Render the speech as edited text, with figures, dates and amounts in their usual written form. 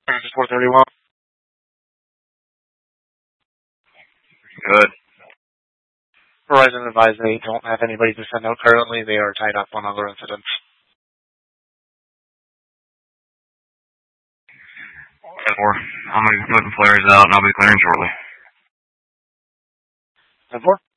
Just 431. Good. Verizon advised they don't have anybody to send out currently. They are tied up on other incidents. 10-4. I'm going to be putting flares out, and I'll be clearing shortly. 10-4.